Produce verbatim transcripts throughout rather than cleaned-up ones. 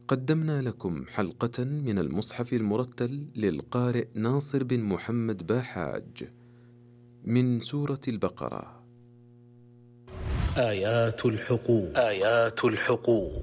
قدمنا لكم حلقة من المصحف المرتل للقارئ ناصر بن محمد باحاج من سورة البقرة. آيات الحقوق آيات الحقوق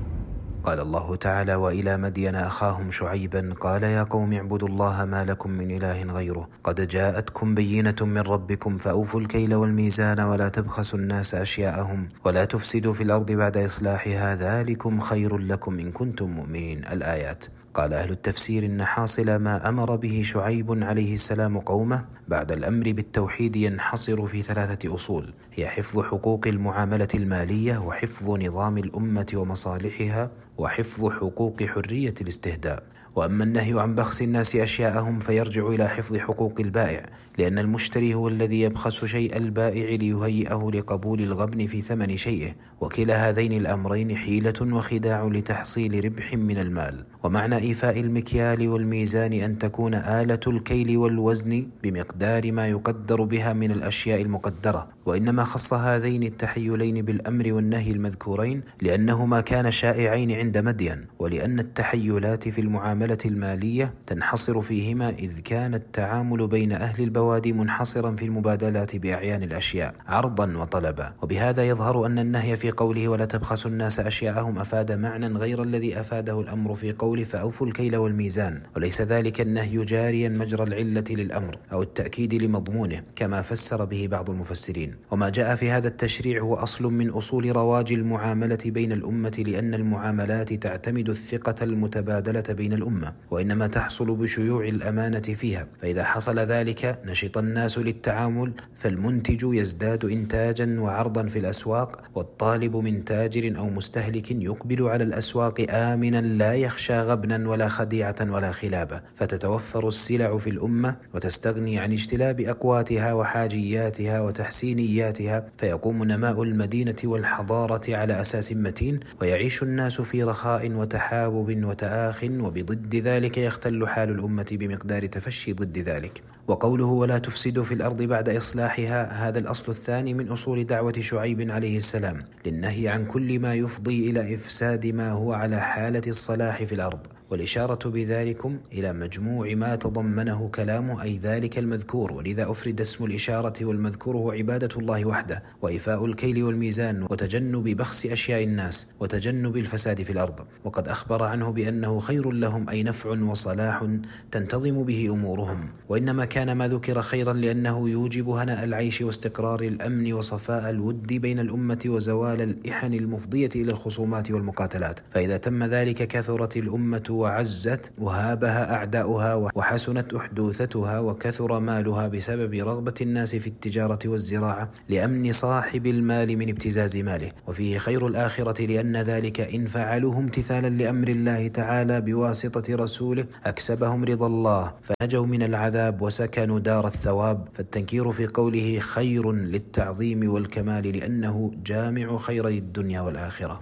قال الله تعالى: وإلى مدين أخاهم شعيبا قال يا قوم اعبدوا الله ما لكم من إله غيره قد جاءتكم بينة من ربكم فأوفوا الكيل والميزان ولا تبخسوا الناس أشياءهم ولا تفسدوا في الأرض بعد إصلاحها ذلكم خير لكم إن كنتم مؤمنين. الآيات. قال أهل التفسير إن حاصل ما أمر به شعيب عليه السلام قومه بعد الأمر بالتوحيد ينحصر في ثلاثة أصول، هي حفظ حقوق المعاملة المالية، وحفظ نظام الأمة ومصالحها، وحفظ حقوق حرية الاستهداء. وأما النهي عن بخس الناس أشياءهم فيرجع إلى حفظ حقوق البائع، لأن المشتري هو الذي يبخس شيء البائع ليهيئه لقبول الغبن في ثمن شيئه، وكلا هذين الأمرين حيلة وخداع لتحصيل ربح من المال. ومعنى إيفاء المكيال والميزان أن تكون آلة الكيل والوزن بمقدار ما يقدر بها من الأشياء المقدرة، وإنما خص هذين التحيلين بالأمر والنهي المذكورين لأنهما كان شائعين عند مدين، ولأن التحيلات في المعاملة المالية تنحصر فيهما، إذ كان التعامل بين أهل البوادي منحصرا في المبادلات بأعيان الأشياء عرضا وطلبا. وبهذا يظهر أن النهي في قوله ولا تبخسوا الناس أشياءهم أفاد معنى غير الذي أفاده الأمر في قوله فأوفوا الكيل والميزان، وليس ذلك النهي جاريا مجرى العلة للأمر أو التأكيد لمضمونه كما فسر به بعض المفسرين. وما جاء في هذا التشريع هو أصل من أصول رواج المعاملة بين الأمة، لأن المعاملات تعتمد الثقة المتبادلة بين الأمة، وإنما تحصل بشيوع الأمانة فيها، فإذا حصل ذلك نشط الناس للتعامل، فالمنتج يزداد إنتاجا وعرضا في الأسواق، والطالب من تاجر أو مستهلك يقبل على الأسواق آمنا لا يخشى غبنا ولا خديعة ولا خلابة، فتتوفر السلع في الأمة وتستغني عن اجتلاب أقواتها وحاجياتها وتحسينياتها، فيقوم نماء المدينة والحضارة على أساس متين، ويعيش الناس في رخاء وتحابب وتآخ، وبضد ذلك يختل حال الأمة بمقدار تفشي ضد ذلك. وقوله ولا تفسدوا في الأرض بعد إصلاحها، هذا الأصل الثاني من أصول دعوة شعيب عليه السلام للنهي عن كل ما يفضي إلى إفساد ما هو على حالة الصلاح في الأرض، والإشارة بذلكم إلى مجموع ما تضمنه كلامه، أي ذلك المذكور، ولذا أفرد اسم الإشارة، والمذكور هو عبادة الله وحده، وإيفاء الكيل والميزان، وتجنب بخس أشياء الناس، وتجنب الفساد في الأرض. وقد أخبر عنه بأنه خير لهم، أي نفع وصلاح تنتظم به أمورهم، وإنما كان ما ذكر خيرا لأنه يوجب هناء العيش واستقرار الأمن وصفاء الود بين الأمة وزوال الإحن المفضية إلى الخصومات والمقاتلات، فإذا تم ذلك كثرت الأمة وعزت وهابها أعداؤها وحسنت أحدوثتها وكثر مالها بسبب رغبة الناس في التجارة والزراعة لأمن صاحب المال من ابتزاز ماله. وفيه خير الآخرة، لأن ذلك إن فعلوه امتثالا لأمر الله تعالى بواسطة رسوله أكسبهم رضا الله فنجوا من العذاب وسكنوا دار الثواب. فالتنكير في قوله خير للتعظيم والكمال، لأنه جامع خيري الدنيا والآخرة.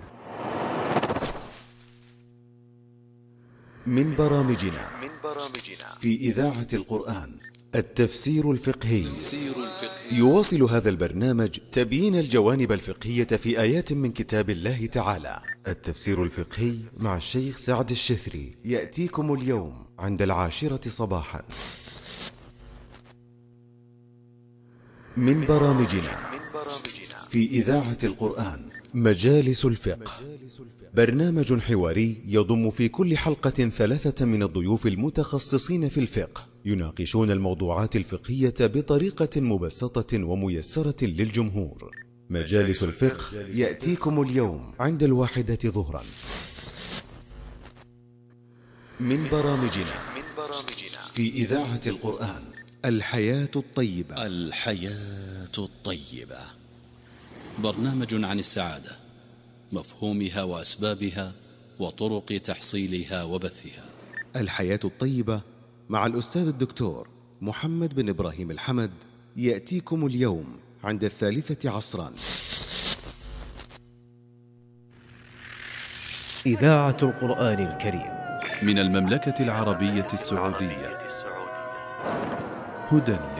من برامجنا في إذاعة القرآن التفسير الفقهي. يواصل هذا البرنامج تبيين الجوانب الفقهية في آيات من كتاب الله تعالى. التفسير الفقهي مع الشيخ سعد الشثري يأتيكم اليوم عند العاشرة صباحا. من برامجنا في إذاعة القرآن مجالس الفقه، برنامج حواري يضم في كل حلقة ثلاثة من الضيوف المتخصصين في الفقه، يناقشون الموضوعات الفقهية بطريقة مبسطة وميسرة للجمهور. مجالس الفقه يأتيكم اليوم عند الواحدة ظهرا. من برامجنا في إذاعة القرآن الحياة الطيبة. الحياة الطيبة برنامج عن السعادة، مفهومها وأسبابها وطرق تحصيلها وبثها. الحياة الطيبة مع الأستاذ الدكتور محمد بن إبراهيم الحمد يأتيكم اليوم عند الثالثة عصرا. إذاعة القرآن الكريم من المملكة العربية السعودية، هدى